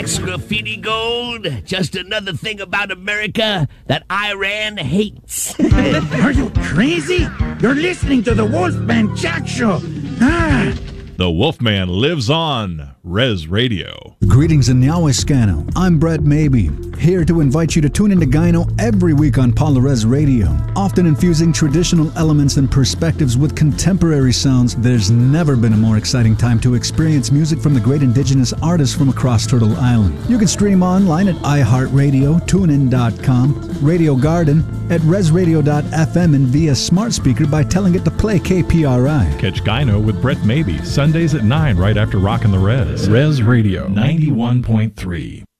Graffiti gold, just another thing about America that Iran hates. Are you crazy? You're listening to the Wolfman Jack Show. The Wolfman lives on Res Radio. Greetings in Yahweh I'm Brett Maybe, here to invite you to tune into Gyno every week on Paula Res Radio. Often infusing traditional elements and perspectives with contemporary sounds, there's never been a more exciting time to experience music from the great indigenous artists from across Turtle Island. You can stream online at iHeartRadio, TuneIn.com, Radio Garden, at ResRadio.fm, and via smart speaker by telling it to play KPRI. Catch Gyno with Brett Maybe, Sundays at 9 right after Rockin' the Res. Res Radio 91.3.